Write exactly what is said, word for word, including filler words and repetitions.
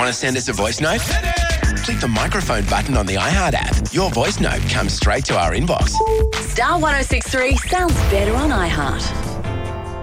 to send us a voice note? Click the microphone button on the iHeart app. Your voice note comes straight to our inbox. Star one oh six three sounds better on iHeart.